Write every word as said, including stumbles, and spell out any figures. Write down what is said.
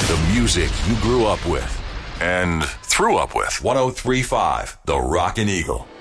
The music you grew up with and threw up with. one oh three point five, The Rockin' Eagle.